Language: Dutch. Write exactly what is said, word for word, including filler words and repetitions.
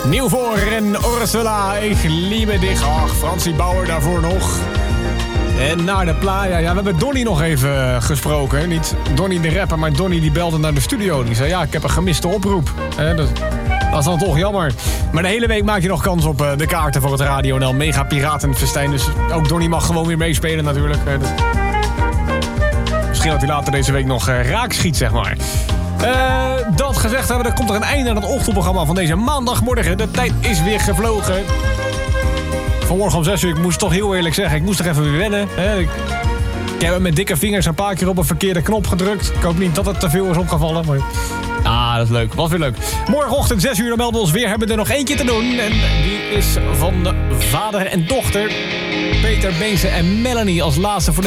Nieuw voor en Ursula, ik liebe dich. Ach, Fransie Bauer daarvoor nog. En naar de playa. Ja, we hebben Donnie nog even gesproken. Niet Donnie de rapper, maar Donnie die belde naar de studio. Die zei, ja, ik heb een gemiste oproep. Eh, dat, dat is dan toch jammer. Maar de hele week maak je nog kans op uh, de kaarten voor het Radio N L Mega Piratenfestijn. Dus ook Donnie mag gewoon weer meespelen natuurlijk. Eh, dat... Misschien dat hij later deze week nog uh, raak schiet, zeg maar. Uh, dat gezegd hebben, er komt er een einde aan het ochtendprogramma van deze maandagmorgen. De tijd is weer gevlogen. Vanmorgen om zes uur, ik moest toch heel eerlijk zeggen, ik moest toch even weer wennen. Hè? Ik, ik heb met dikke vingers een paar keer op een verkeerde knop gedrukt. Ik hoop niet dat het te veel is opgevallen. Maar... Ah, dat is leuk. Was weer leuk. Morgenochtend zes uur, dan melden we ons weer. Hebben we er nog eentje te doen. En die is van de vader en dochter. Peter Beese en Melanie als laatste voor